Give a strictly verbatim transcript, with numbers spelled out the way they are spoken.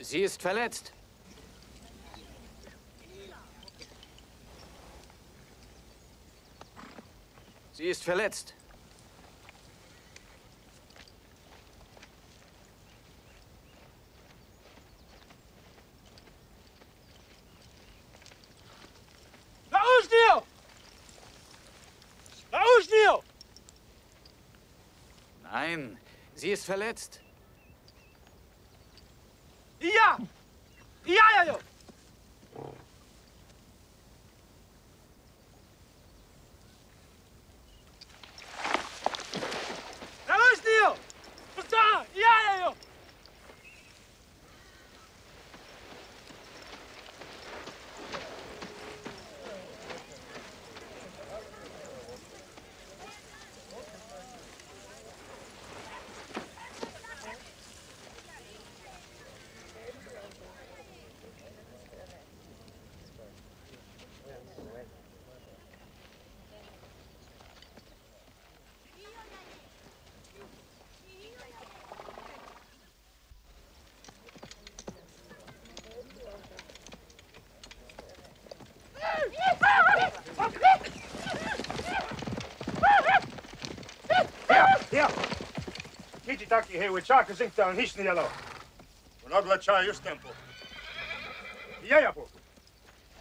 Sie ist verletzt. Sie ist verletzt. Nausnio! Nausnio! Nein, sie ist verletzt. Ja! Ja, ja, ja! Nausnio! Da! Ja, ja, ja! Here! Kiti taki hewe chaka zinkta on hisni yalo. Unadla cha just tempo. Ja, ja, po.